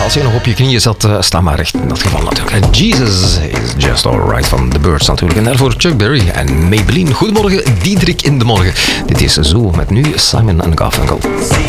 als je nog op je knieën zat, sta maar recht in dat geval natuurlijk. En Jesus is just alright van The Birds natuurlijk. En daarvoor Chuck Berry en Maybelline. Goedemorgen, Diederik in de morgen. Dit is Zo met nu Simon & Garfunkel.